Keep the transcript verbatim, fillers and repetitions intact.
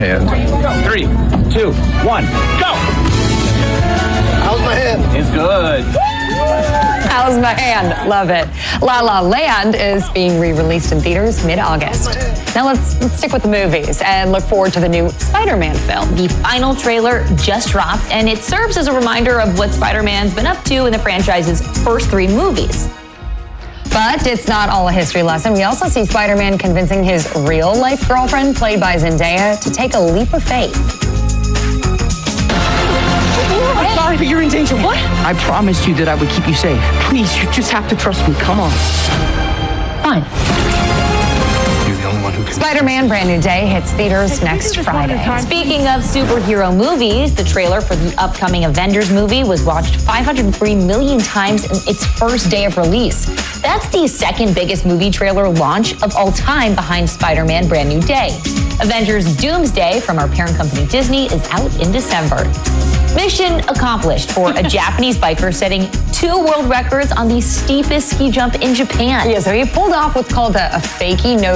And Three, two, one, go! how's my hand? It's good. How's my hand? Love it. La La Land is being re-released in theaters mid-August. Now let's, let's stick with the movies and look forward to the new Spider-Man film. The final trailer just dropped, and it serves as a reminder of what Spider-Man's been up to in the franchise's first three movies. But it's not all a history lesson. We also see Spider-Man convincing his real-life girlfriend, played by Zendaya, to take a leap of faith. I'm sorry, but you're in danger. What? I promised you that I would keep you safe. Please, you just have to trust me. Come on. Fine. You're the only one who can. Spider-Man Brand New Day hits theaters next Friday. Speaking of superhero movies, the trailer for the upcoming Avengers movie was watched five hundred three million times in its first day of release. That's the second biggest movie trailer launch of all time behind Spider-Man Brand New Day. Avengers Doomsday from our parent company Disney is out in December. Mission accomplished for a Japanese biker setting two world records on the steepest ski jump in Japan. Yeah, so he pulled off what's called a, a fakie no